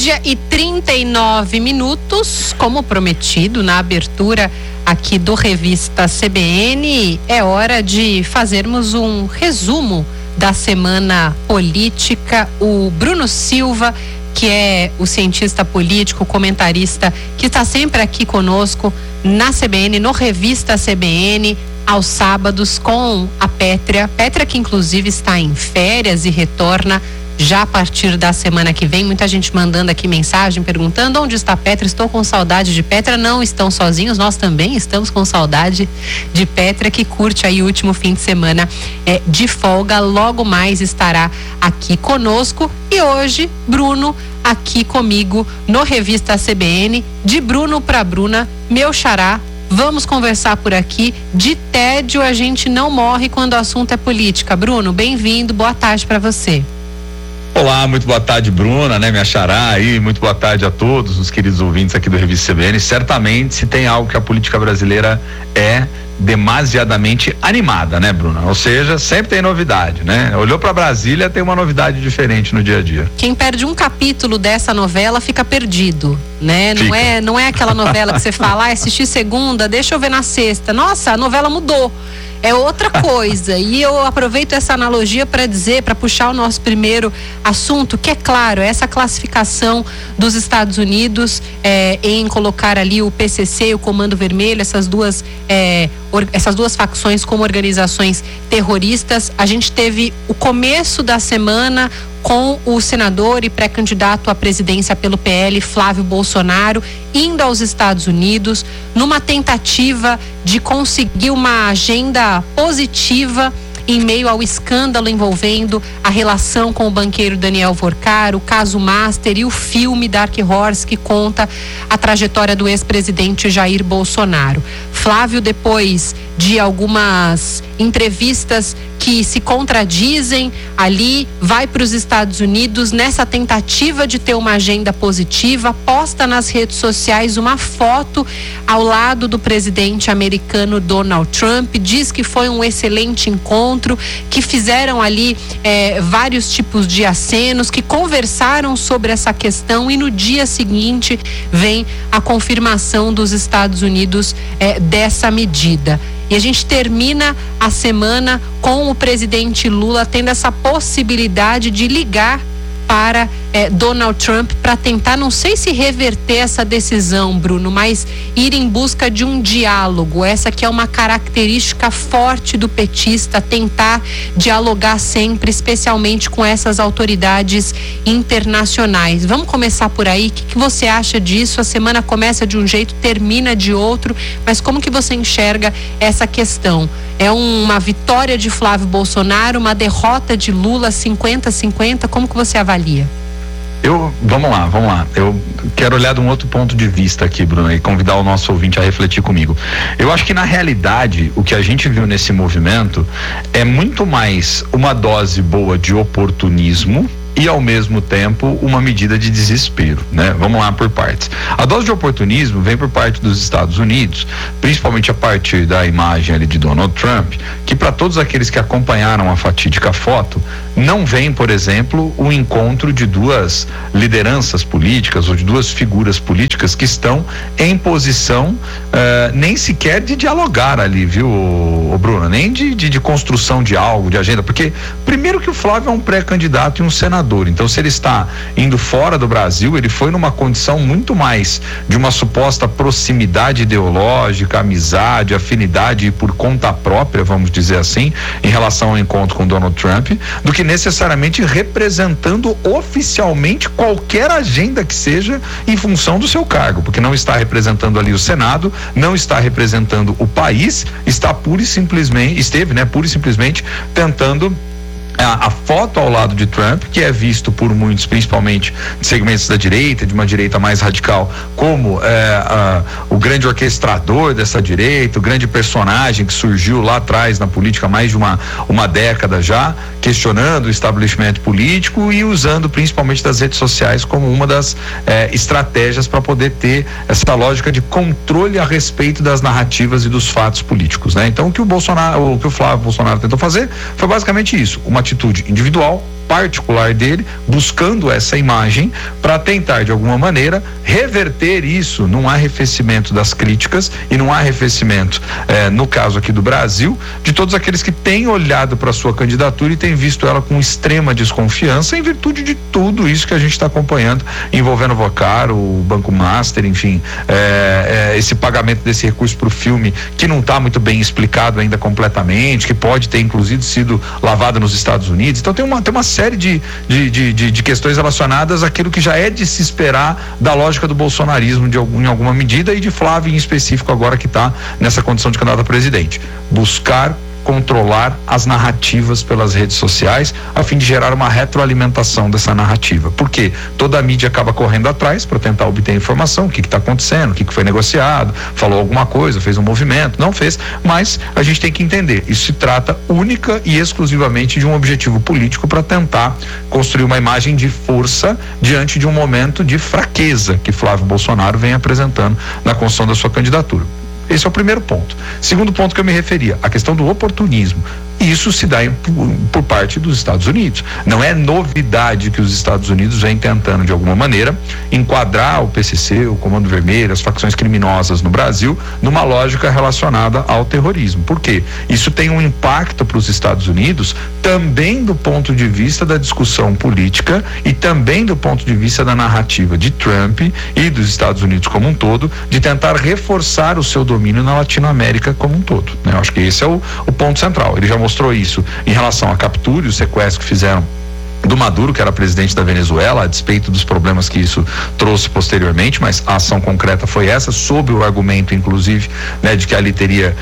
12h39, como prometido na abertura aqui do Revista CBN, é hora de fazermos um resumo da semana política. O Bruno Silva, que é o cientista político, comentarista, que está sempre aqui conosco na CBN, no Revista CBN, aos sábados, com a Pétria, que inclusive está em férias e retorna já a partir da semana que vem. Muita gente mandando aqui mensagem, perguntando onde está a Pétria. Estou com saudade de Pétria. Não estão sozinhos, nós também estamos com saudade de Pétria, que curte aí o último fim de semana de folga. Logo mais estará aqui conosco. E hoje, Bruno aqui comigo no Revista CBN, de Bruno para Bruna, meu xará. Vamos conversar por aqui. De tédio a gente não morre quando o assunto é política. Bruno, bem-vindo, boa tarde para você. Olá, muito boa tarde, Bruna, minha xará aí, muito boa tarde a todos os queridos ouvintes aqui do Revista CBN. Certamente, se tem algo que a política brasileira é demasiadamente animada, Bruna? Ou seja, sempre tem novidade, Olhou para Brasília, tem uma novidade diferente no dia a dia. Quem perde um capítulo dessa novela fica perdido, Fica. Não é aquela novela que você fala, assisti segunda, deixa eu ver na sexta. Nossa, a novela mudou. É outra coisa. E eu aproveito essa analogia para puxar o nosso primeiro assunto, que é claro, essa classificação dos Estados Unidos em colocar ali o PCC e o Comando Vermelho, essas duas facções como organizações terroristas. A gente teve o começo da semana com o senador e pré-candidato à presidência pelo PL, Flávio Bolsonaro, indo aos Estados Unidos numa tentativa de conseguir uma agenda positiva em meio ao escândalo envolvendo a relação com o banqueiro Daniel Vorcar, o caso Master e o filme Dark Horse, que conta a trajetória do ex-presidente Jair Bolsonaro. Flávio, depois de algumas entrevistas que se contradizem ali, vai para os Estados Unidos nessa tentativa de ter uma agenda positiva, posta nas redes sociais uma foto ao lado do presidente americano Donald Trump, diz que foi um excelente encontro, que fizeram ali vários tipos de acenos, que conversaram sobre essa questão, e no dia seguinte vem a confirmação dos Estados Unidos dessa medida. E a gente termina a semana com o presidente Lula tendo essa possibilidade de ligar para Donald Trump para tentar, não sei se reverter essa decisão, Bruno, mas ir em busca de um diálogo. Essa que é uma característica forte do petista, tentar dialogar sempre, especialmente com essas autoridades internacionais. Vamos começar por aí. O que você acha disso? A semana começa de um jeito, termina de outro, mas como que você enxerga essa questão? É uma vitória de Flávio Bolsonaro, uma derrota de Lula, 50-50? Como que você avalia? Vamos lá. Eu quero olhar de um outro ponto de vista aqui, Bruno, e convidar o nosso ouvinte a refletir comigo. Eu acho que, na realidade, o que a gente viu nesse movimento é muito mais uma dose boa de oportunismo e, ao mesmo tempo, uma medida de desespero, Vamos lá por partes. A dose de oportunismo vem por parte dos Estados Unidos, principalmente a partir da imagem ali de Donald Trump, que, para todos aqueles que acompanharam a fatídica foto, não vem, por exemplo, o encontro de duas lideranças políticas ou de duas figuras políticas que estão em posição nem sequer de dialogar ali, viu, Bruno? Nem de construção de algo, de agenda, porque primeiro que o Flávio é um pré-candidato e um senador. Então, se ele está indo fora do Brasil, ele foi numa condição muito mais de uma suposta proximidade ideológica, amizade, afinidade por conta própria, vamos dizer assim, em relação ao encontro com Donald Trump, do que necessariamente representando oficialmente qualquer agenda que seja em função do seu cargo, porque não está representando ali o Senado, não está representando o país, está pura e simplesmente tentando a foto ao lado de Trump, que é visto por muitos, principalmente de segmentos da direita, de uma direita mais radical, como o grande orquestrador dessa direita, o grande personagem que surgiu lá atrás na política há mais de uma década já, questionando o estabelecimento político e usando principalmente das redes sociais como uma das estratégias para poder ter essa lógica de controle a respeito das narrativas e dos fatos políticos, Então, o que o Flávio Bolsonaro tentou fazer foi basicamente isso, uma atitude individual, particular dele, buscando essa imagem para tentar de alguma maneira reverter isso num arrefecimento das críticas e num arrefecimento, no caso aqui do Brasil, de todos aqueles que têm olhado para sua candidatura e têm visto ela com extrema desconfiança em virtude de tudo isso que a gente está acompanhando, envolvendo o Vocaro, o Banco Master, enfim, esse pagamento desse recurso para o filme que não está muito bem explicado ainda completamente, que pode ter inclusive sido lavado nos Estados Unidos. Então tem uma série de questões relacionadas àquilo que já é de se esperar da lógica do bolsonarismo em alguma medida, e de Flávio em específico agora que está nessa condição de candidato a presidente. Buscar controlar as narrativas pelas redes sociais a fim de gerar uma retroalimentação dessa narrativa, porque toda a mídia acaba correndo atrás para tentar obter informação, o que está acontecendo, o que foi negociado, falou alguma coisa, fez um movimento, não fez, mas a gente tem que entender, isso se trata única e exclusivamente de um objetivo político para tentar construir uma imagem de força diante de um momento de fraqueza que Flávio Bolsonaro vem apresentando na construção da sua candidatura. Esse é o primeiro ponto. Segundo ponto que eu me referia, a questão do oportunismo. Isso se dá por parte dos Estados Unidos. Não é novidade que os Estados Unidos vêm tentando, de alguma maneira, enquadrar o PCC, o Comando Vermelho, as facções criminosas no Brasil, numa lógica relacionada ao terrorismo. Por quê? Isso tem um impacto para os Estados Unidos também do ponto de vista da discussão política e também do ponto de vista da narrativa de Trump e dos Estados Unidos como um todo, de tentar reforçar o seu domínio na Latinoamérica como um todo, né? Eu acho que esse é o ponto central. Ele já mostrou isso em relação à captura e o sequestro que fizeram do Maduro, que era presidente da Venezuela, a despeito dos problemas que isso trouxe posteriormente, mas a ação concreta foi essa, sob o argumento, inclusive, né, de que ali teria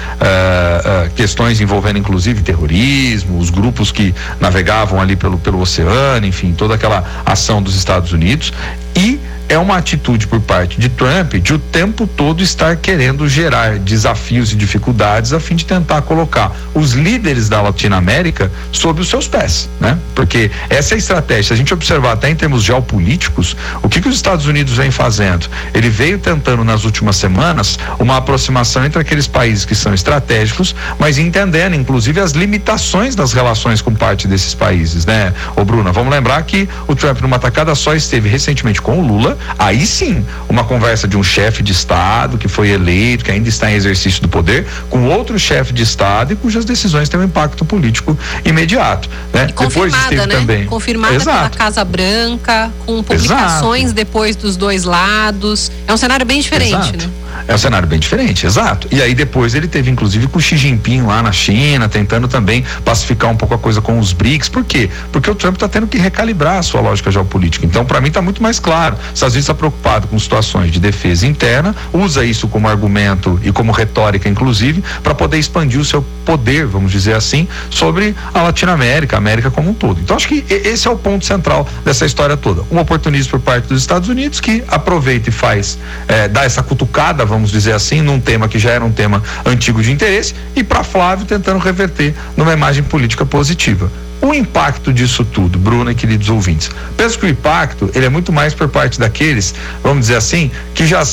questões envolvendo, inclusive, terrorismo, os grupos que navegavam ali pelo oceano, enfim, toda aquela ação dos Estados Unidos. E é uma atitude por parte de Trump de o tempo todo estar querendo gerar desafios e dificuldades a fim de tentar colocar os líderes da Latinoamérica sob os seus pés, né? Porque essa é a estratégia. Se a gente observar até em termos geopolíticos, o que os Estados Unidos vem fazendo? Ele veio tentando nas últimas semanas uma aproximação entre aqueles países que são estratégicos, mas entendendo inclusive as limitações das relações com parte desses países, né? Ô Bruna, vamos lembrar que o Trump numa tacada só esteve recentemente com o Lula. Aí sim, uma conversa de um chefe de Estado que foi eleito, que ainda está em exercício do poder, com outro chefe de Estado e cujas decisões têm um impacto político imediato, né? E confirmada, depois esteve, né? Também confirmada pela Casa Branca, com publicações depois dos dois lados. É um cenário bem diferente, né? É um cenário bem diferente, exato. E aí depois ele teve inclusive com o Xi Jinping lá na China, tentando também pacificar um pouco a coisa com os BRICS. Por quê? Porque o Trump está tendo que recalibrar a sua lógica geopolítica. Então, para mim está muito mais claro. Os Estados Unidos está preocupado com situações de defesa interna, usa isso como argumento e como retórica, inclusive, para poder expandir o seu poder, vamos dizer assim, sobre a Latinoamérica, a América como um todo. Então, acho que esse é o ponto central dessa história toda. Um oportunismo por parte dos Estados Unidos que aproveita e faz, dá essa cutucada, vamos dizer assim, num tema que já era um tema antigo de interesse, e para Flávio tentando reverter numa imagem política positiva. O impacto disso tudo, Bruna e queridos ouvintes, penso que o impacto ele é muito mais por parte daqueles, vamos dizer assim, que já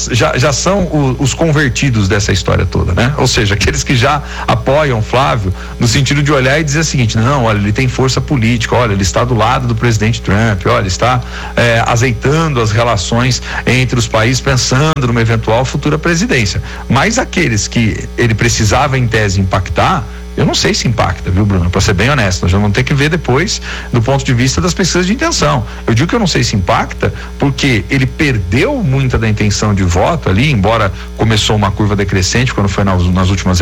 são os convertidos dessa história toda, né? Ou seja, aqueles que já apoiam Flávio no sentido de olhar e dizer o seguinte: não, olha, ele tem força política, olha, ele está do lado do presidente Trump, olha, está azeitando as relações entre os países, pensando numa eventual futura presidência. Mas aqueles que ele precisava em tese impactar, eu não sei se impacta, viu, Bruno? Para ser bem honesto, nós vamos ter que ver depois do ponto de vista das pesquisas de intenção. Eu digo que eu não sei se impacta porque ele perdeu muita da intenção de voto ali, embora começou uma curva decrescente quando foi nas últimas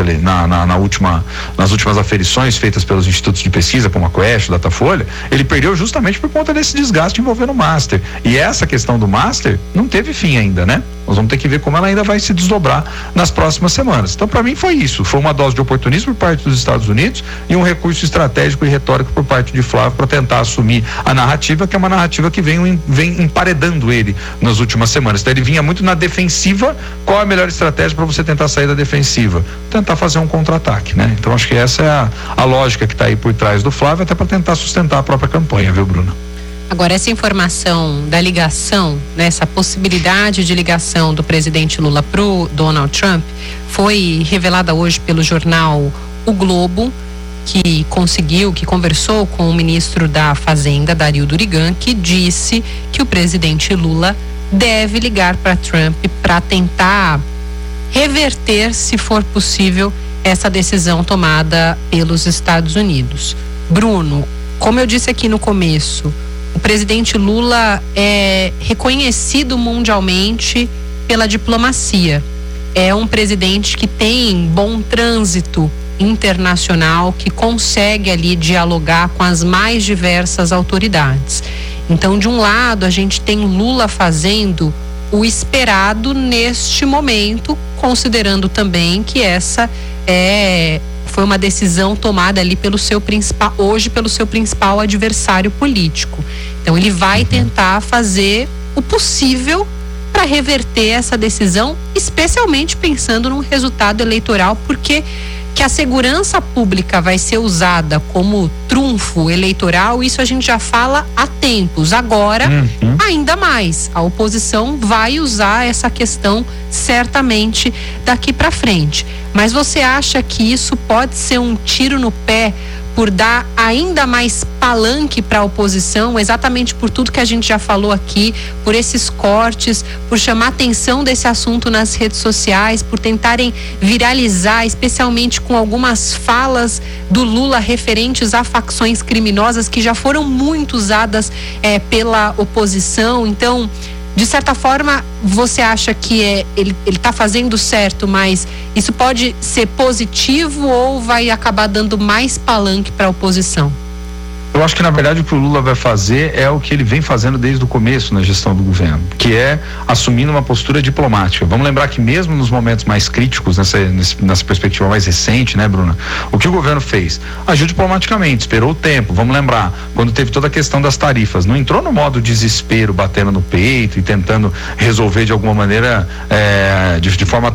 aferições feitas pelos institutos de pesquisa, como a Quest, Datafolha. Ele perdeu justamente por conta desse desgaste envolvendo o Master. E essa questão do Master não teve fim ainda, né? Nós vamos ter que ver como ela ainda vai se desdobrar nas próximas semanas. Então, para mim, foi isso. Foi uma dose de oportunismo por parte dos Estados Unidos e um recurso estratégico e retórico por parte de Flávio para tentar assumir a narrativa, que é uma narrativa que vem emparedando ele nas últimas semanas. Então, ele vinha muito na defensiva. Qual é a melhor estratégia para você tentar sair da defensiva? Tentar fazer um contra-ataque, né? Então, acho que essa é a lógica que está aí por trás do Flávio, até para tentar sustentar a própria campanha, viu, Bruno? Agora, essa informação da ligação, né, essa possibilidade de ligação do presidente Lula pro Donald Trump foi revelada hoje pelo jornal O Globo, que conversou com o ministro da Fazenda, Dario Durigan, que disse que o presidente Lula deve ligar para Trump para tentar reverter, se for possível, essa decisão tomada pelos Estados Unidos. Bruno, como eu disse aqui no começo, o presidente Lula é reconhecido mundialmente pela diplomacia. É um presidente que tem bom trânsito internacional, que consegue ali dialogar com as mais diversas autoridades. Então, de um lado, a gente tem Lula fazendo o esperado neste momento, considerando também que essa foi uma decisão tomada ali pelo seu principal adversário político. Então, ele vai tentar fazer o possível para reverter essa decisão, especialmente pensando num resultado eleitoral, porque que a segurança pública vai ser usada como trunfo eleitoral, isso a gente já fala há tempos. Agora, ainda mais, a oposição vai usar essa questão certamente daqui para frente. Mas você acha que isso pode ser um tiro no pé por dar ainda mais palanque para a oposição, exatamente por tudo que a gente já falou aqui, por esses cortes, por chamar atenção desse assunto nas redes sociais, por tentarem viralizar, especialmente com algumas falas do Lula referentes a facções criminosas que já foram muito usadas pela oposição. Então, de certa forma, você acha que ele está fazendo certo, mas isso pode ser positivo ou vai acabar dando mais palanque para a oposição? Eu acho que, na verdade, o que o Lula vai fazer é o que ele vem fazendo desde o começo na gestão do governo, que é assumindo uma postura diplomática. Vamos lembrar que mesmo nos momentos mais críticos, nessa perspectiva mais recente, né, Bruna? O que o governo fez? Agiu diplomaticamente, esperou o tempo. Vamos lembrar, quando teve toda a questão das tarifas, não entrou no modo desespero, batendo no peito e tentando resolver de alguma maneira, de forma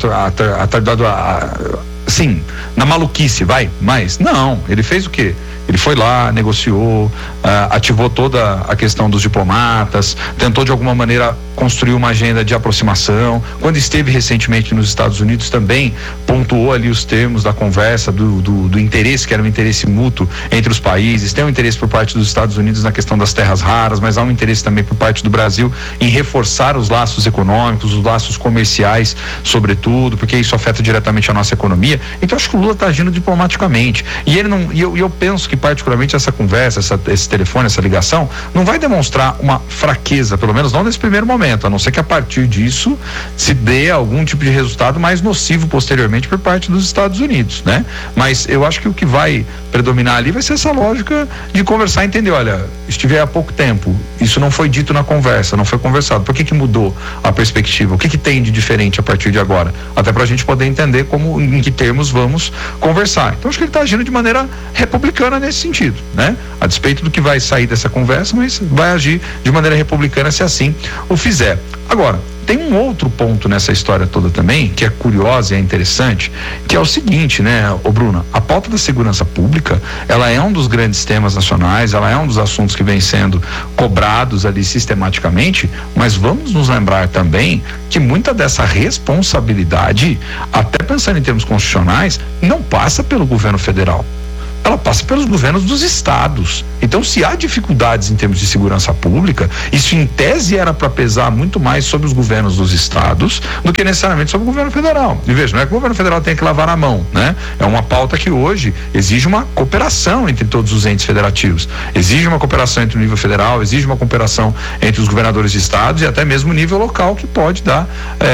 sim, na maluquice, mas não, ele fez o quê? Ele foi lá, negociou, ativou toda a questão dos diplomatas, tentou de alguma maneira construir uma agenda de aproximação. Quando esteve recentemente nos Estados Unidos, também pontuou ali os termos da conversa, do interesse, que era um interesse mútuo entre os países. Tem um interesse por parte dos Estados Unidos na questão das terras raras, mas há um interesse também por parte do Brasil em reforçar os laços econômicos, os laços comerciais, sobretudo, porque isso afeta diretamente a nossa economia. Então, acho que o Lula está agindo diplomaticamente. E ele não, eu penso que particularmente essa conversa, esse telefone, essa ligação, não vai demonstrar uma fraqueza, pelo menos não nesse primeiro momento, a não ser que a partir disso se dê algum tipo de resultado mais nocivo posteriormente por parte dos Estados Unidos, né? Mas eu acho que o que vai predominar ali vai ser essa lógica de conversar e entender, olha, estive há pouco tempo, isso não foi dito na conversa, não foi conversado, por que mudou a perspectiva? O que tem de diferente a partir de agora? Até pra gente poder entender em que termos vamos conversar. Então acho que ele está agindo de maneira republicana nesse sentido, né? A despeito do que vai sair dessa conversa, mas vai agir de maneira republicana se assim o fizer. Agora, tem um outro ponto nessa história toda também, que é curioso e é interessante, que é o seguinte, né, Bruna? A pauta da segurança pública, ela é um dos grandes temas nacionais, ela é um dos assuntos que vem sendo cobrados ali sistematicamente, mas vamos nos lembrar também que muita dessa responsabilidade, até pensando em termos constitucionais, não passa pelo governo federal. Ela passa pelos governos dos estados. Então, se há dificuldades em termos de segurança pública, isso em tese era para pesar muito mais sobre os governos dos estados do que necessariamente sobre o governo federal. E veja, não é que o governo federal tem que lavar a mão, né? É uma pauta que hoje exige uma cooperação entre todos os entes federativos. Exige uma cooperação entre o nível federal, exige uma cooperação entre os governadores de estados e até mesmo o nível local, que pode dar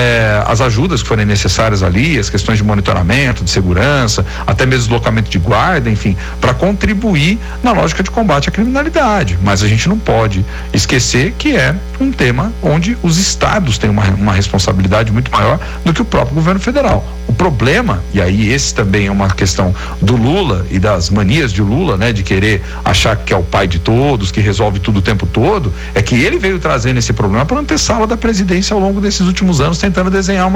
as ajudas que forem necessárias ali, as questões de monitoramento, de segurança, até mesmo deslocamento de guarda, enfim, para contribuir na lógica de combate à criminalidade. Mas a gente não pode esquecer que é um tema onde os estados têm uma responsabilidade muito maior do que o próprio governo federal. O problema, e aí esse também é uma questão do Lula e das manias de Lula, né, de querer achar que é o pai de todos, que resolve tudo o tempo todo, é que ele veio trazendo esse problema para a antessala da presidência ao longo desses últimos anos, tentando desenhar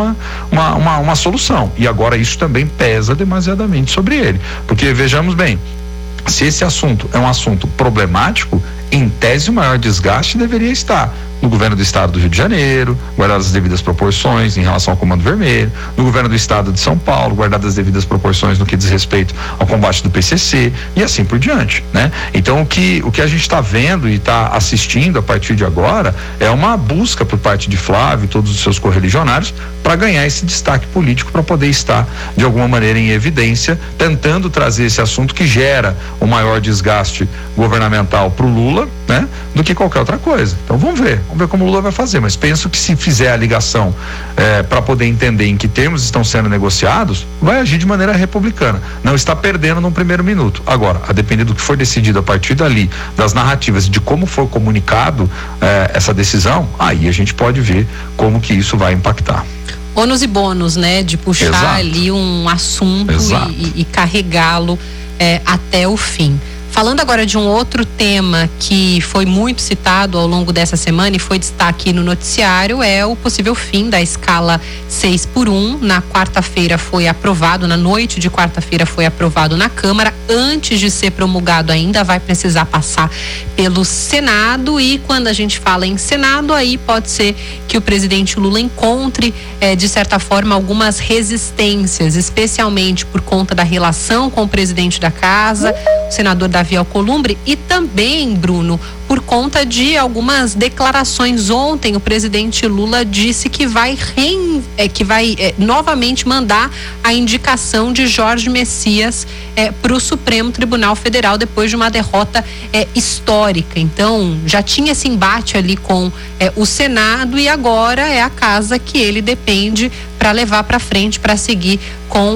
uma solução. E agora isso também pesa demasiadamente sobre ele. Porque vejamos bem, se esse assunto é um assunto problemático, em tese o maior desgaste deveria estar no governo do estado do Rio de Janeiro, guardadas as devidas proporções em relação ao Comando Vermelho, no governo do estado de São Paulo, guardadas as devidas proporções no que diz respeito ao combate do PCC e assim por diante, né? Então o que a gente está vendo e está assistindo a partir de agora é uma busca por parte de Flávio e todos os seus correligionários para ganhar esse destaque político, para poder estar de alguma maneira em evidência, tentando trazer esse assunto que gera o maior desgaste governamental para o Lula, né, do que qualquer outra coisa. Então vamos ver como o Lula vai fazer, mas penso que se fizer a ligação para poder entender em que termos estão sendo negociados, vai agir de maneira republicana, não está perdendo num primeiro minuto. Agora, a depender do que for decidido a partir dali, das narrativas, de como for comunicado essa decisão, aí a gente pode ver como que isso vai impactar. Ônus e bônus, né? De puxar Exato. Ali um assunto e carregá-lo até o fim. Falando agora de um outro tema que foi muito citado ao longo dessa semana e foi destaque no noticiário, é o possível fim da escala 6x1. Na quarta-feira foi aprovado, na noite de quarta-feira foi aprovado na Câmara. Antes de ser promulgado ainda vai precisar passar pelo Senado, e quando a gente fala em Senado, aí pode ser que o presidente Lula encontre, de certa forma, algumas resistências, especialmente por conta da relação com o presidente da casa, o senador Davi Alcolumbre, e também, Bruno, por conta de algumas declarações. Ontem o presidente Lula disse que vai novamente mandar a indicação de Jorge Messias para o Supremo Tribunal Federal depois de uma derrota histórica. Então já tinha esse embate ali com o Senado, e agora é a casa que ele depende para levar para frente, para seguir com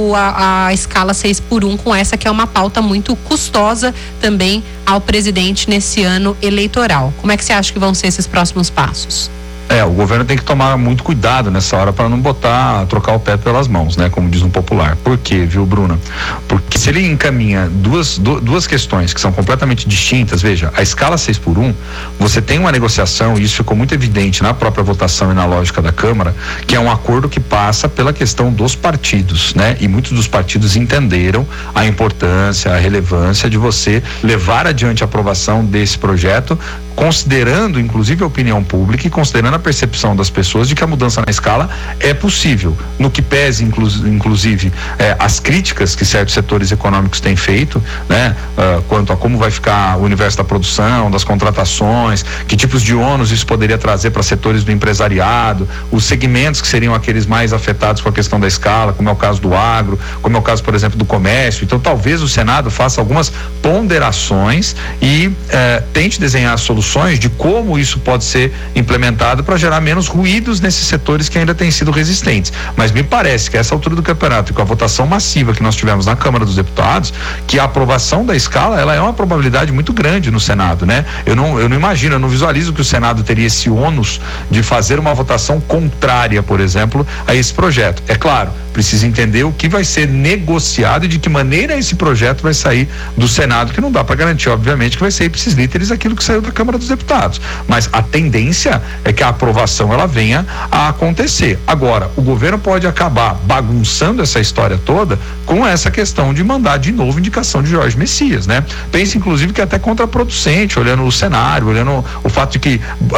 a escala 6x1, com essa que é uma pauta muito custosa também ao presidente nesse ano eleitoral. Como é que você acha que vão ser esses próximos passos? O governo tem que tomar muito cuidado nessa hora para não trocar o pé pelas mãos, né? Como diz um popular. Por quê, viu, Bruna? Porque se ele encaminha duas questões que são completamente distintas, veja, a escala 6x1, você tem uma negociação, e isso ficou muito evidente na própria votação e na lógica da Câmara, que é um acordo que passa pela questão dos partidos, né? E muitos dos partidos entenderam a importância, a relevância de você levar adiante a aprovação desse projeto, considerando inclusive a opinião pública e considerando a percepção das pessoas de que a mudança na escala é possível, no que pese inclusive as críticas que certos setores econômicos têm feito, né, quanto a como vai ficar o universo da produção, das contratações, que tipos de ônus isso poderia trazer para setores do empresariado, os segmentos que seriam aqueles mais afetados com a questão da escala, como é o caso do agro, como é o caso, por exemplo, do comércio. Então talvez o Senado faça algumas ponderações e tente desenhar soluções de como isso pode ser implementado para gerar menos ruídos nesses setores que ainda têm sido resistentes. Mas me parece que a essa altura do campeonato, e com a votação massiva que nós tivemos na Câmara dos Deputados, que a aprovação da escala, ela é uma probabilidade muito grande no Senado, né? Eu não imagino, eu não visualizo que o Senado teria esse ônus de fazer uma votação contrária, por exemplo, a esse projeto. É claro, precisa entender o que vai ser negociado e de que maneira esse projeto vai sair do Senado, que não dá para garantir, obviamente, que vai ser ipsis literis aquilo que saiu da Câmara dos Deputados, mas a tendência é que a aprovação ela venha a acontecer. Agora, o governo pode acabar bagunçando essa história toda com essa questão de mandar de novo indicação de Jorge Messias, né? Pensa inclusive que é até contraproducente, olhando o cenário, olhando o fato de que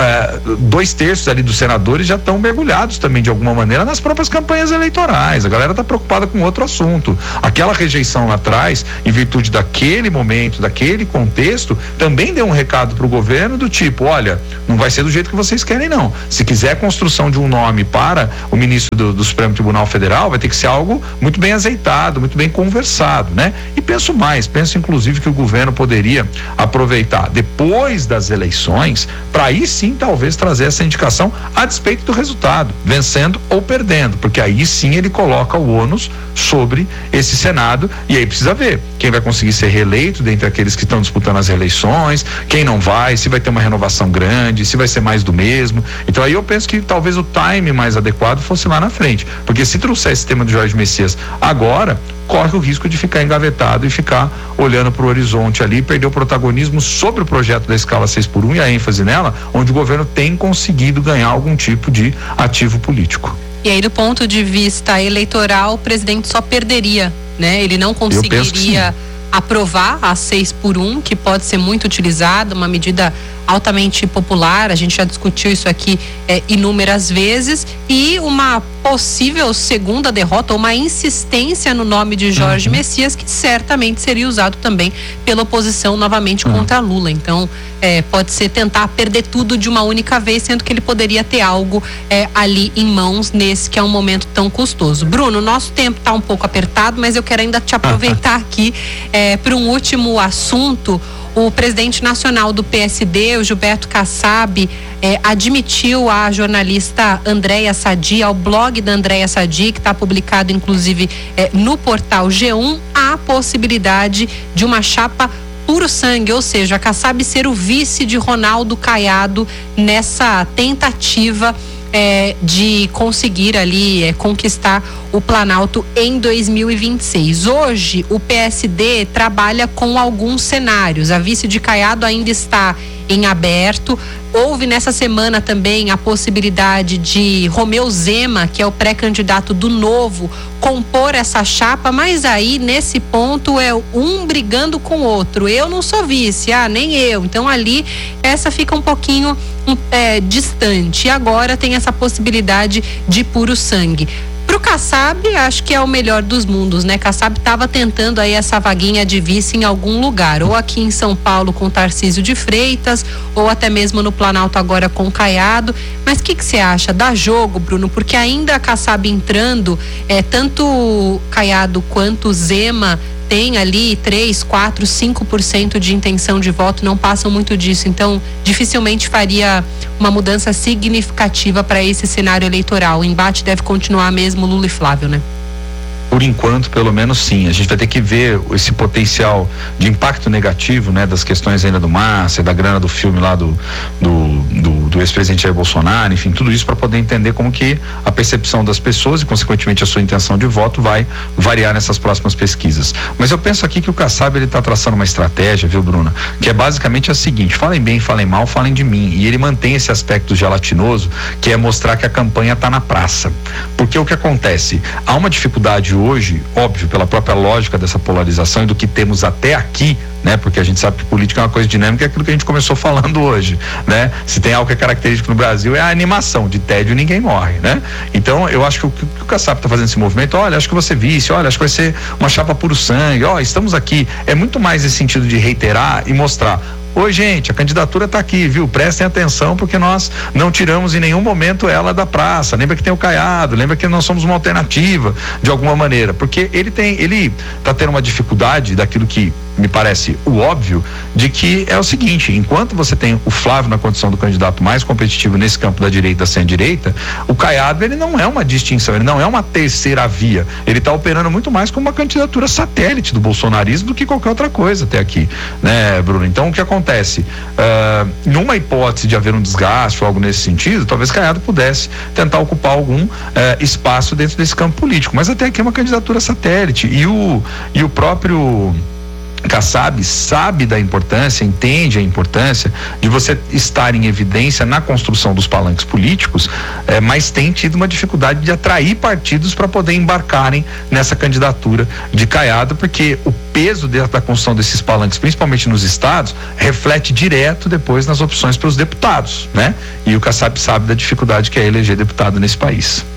2/3 ali dos senadores já estão mergulhados também de alguma maneira nas próprias campanhas eleitorais. A galera está preocupada com outro assunto. Aquela rejeição lá atrás, em virtude daquele momento, daquele contexto, também deu um recado para o governo do tipo, olha, não vai ser do jeito que vocês querem não. Se quiser a construção de um nome para o ministro do Supremo Tribunal Federal, vai ter que ser algo muito bem azeitado, muito bem conversado, né? E penso inclusive que o governo poderia aproveitar depois das eleições para aí sim talvez trazer essa indicação a despeito do resultado, vencendo ou perdendo, porque aí sim ele coloca o ônus sobre esse Senado, e aí precisa ver quem vai conseguir ser reeleito dentre aqueles que estão disputando as reeleições, quem não vai, se vai ter uma renovação grande, se vai ser mais do mesmo. Então aí eu penso que talvez o time mais adequado fosse lá na frente, porque se trouxer esse tema do Jorge Messias agora, corre o risco de ficar engavetado e ficar olhando para o horizonte ali, perder o protagonismo sobre o projeto da escala 6x1 e a ênfase nela, onde o governo tem conseguido ganhar algum tipo de ativo político. E aí, do ponto de vista eleitoral, o presidente só perderia, né? Ele não conseguiria aprovar a 6x1, que pode ser muito utilizada, uma medida altamente popular, a gente já discutiu isso aqui inúmeras vezes, e uma possível segunda derrota, ou uma insistência no nome de Jorge Messias, que certamente seria usado também pela oposição novamente contra Lula. Então, pode ser tentar perder tudo de uma única vez, sendo que ele poderia ter algo ali em mãos nesse que é um momento tão custoso. Bruno, nosso tempo está um pouco apertado, mas eu quero ainda te aproveitar aqui para um último assunto. O presidente nacional do PSD, o Gilberto Kassab, admitiu à jornalista Andréia Sadi, ao blog da Andréia Sadi, que está publicado inclusive no portal G1, a possibilidade de uma chapa puro sangue, ou seja, a Kassab ser o vice de Ronaldo Caiado nessa tentativa de conseguir ali conquistar o Planalto em 2026. Hoje, o PSD trabalha com alguns cenários. A vice de Caiado ainda está em aberto. Houve nessa semana também a possibilidade de Romeu Zema, que é o pré-candidato do Novo, compor essa chapa, mas aí nesse ponto é um brigando com o outro. Eu não sou vice, nem eu. Então ali essa fica um pouquinho distante. E agora tem essa possibilidade de puro sangue. Pro Kassab, acho que é o melhor dos mundos, né? Kassab estava tentando aí essa vaguinha de vice em algum lugar, ou aqui em São Paulo com Tarcísio de Freitas, ou até mesmo no Planalto agora com Caiado. Mas o que você acha? Dá jogo, Bruno? Porque ainda a Kassab entrando, tanto Caiado quanto Zema tem ali 3, 4, 5% de intenção de voto, não passam muito disso, então dificilmente faria uma mudança significativa para esse cenário eleitoral. O embate deve continuar mesmo Lula e Flávio, né? Por enquanto, pelo menos sim. A gente vai ter que ver esse potencial de impacto negativo, né, das questões ainda do Massa, da grana do filme lá do ex-presidente Jair Bolsonaro, enfim, tudo isso para poder entender como que a percepção das pessoas e, consequentemente, a sua intenção de voto vai variar nessas próximas pesquisas. Mas eu penso aqui que o Kassab, ele tá traçando uma estratégia, viu, Bruna, que é basicamente a seguinte: falem bem, falem mal, falem de mim. E ele mantém esse aspecto gelatinoso, que é mostrar que a campanha tá na praça. Porque o que acontece? Há uma dificuldade hoje, óbvio, pela própria lógica dessa polarização e do que temos até aqui, né? Porque a gente sabe que política é uma coisa dinâmica, é aquilo que a gente começou falando hoje, né? Se tem algo que é característico no Brasil é a animação, de tédio ninguém morre, né? Então eu acho que o Kassab tá fazendo esse movimento, olha, acho que você vice, olha, acho que vai ser uma chapa puro sangue, estamos aqui, é muito mais esse sentido de reiterar e mostrar: oi, gente, a candidatura está aqui, viu? Prestem atenção, porque nós não tiramos em nenhum momento ela da praça. Lembra que tem o Caiado, lembra que nós somos uma alternativa de alguma maneira, porque ele tá tendo uma dificuldade daquilo que me parece o óbvio, de que é o seguinte: enquanto você tem o Flávio na condição do candidato mais competitivo nesse campo da direita sem direita, o Caiado, ele não é uma distinção, ele não é uma terceira via, ele está operando muito mais como uma candidatura satélite do bolsonarismo do que qualquer outra coisa até aqui, né, Bruno? Então o que acontece? Numa hipótese de haver um desgaste ou algo nesse sentido, talvez Caiado pudesse tentar ocupar algum espaço dentro desse campo político, mas até aqui é uma candidatura satélite, e o próprio Kassab sabe da importância, entende a importância de você estar em evidência na construção dos palanques políticos, mas tem tido uma dificuldade de atrair partidos para poder embarcarem nessa candidatura de Caiado, porque o peso da construção desses palanques, principalmente nos estados, reflete direto depois nas opções para os deputados, né? E o Kassab sabe da dificuldade que é eleger deputado nesse país.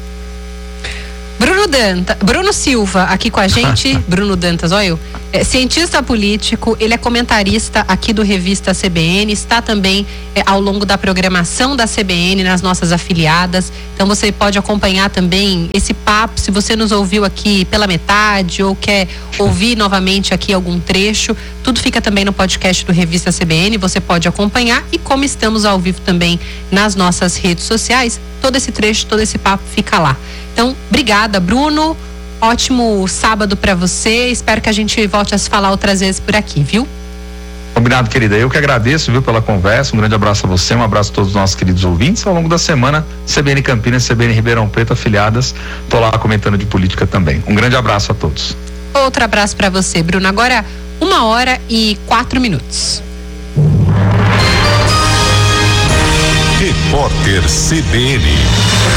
Bruno Silva aqui com a gente. Bruno Dantas, olha eu. Cientista político, ele é comentarista aqui do Revista CBN, está também ao longo da programação da CBN nas nossas afiliadas. Então você pode acompanhar também esse papo, se você nos ouviu aqui pela metade ou quer ouvir novamente aqui algum trecho, tudo fica também no podcast do Revista CBN, você pode acompanhar, e como estamos ao vivo também nas nossas redes sociais, todo esse trecho, todo esse papo fica lá. Então, obrigada, Bruno. Ótimo sábado para você. Espero que a gente volte a se falar outras vezes por aqui, viu? Combinado, querida. Eu que agradeço, viu, pela conversa. Um grande abraço a você, um abraço a todos os nossos queridos ouvintes. Ao longo da semana, CBN Campinas, CBN Ribeirão Preto, afiliadas. Tô lá comentando de política também. Um grande abraço a todos. Outro abraço para você, Bruno. Agora, 1h04. Repórter CBN.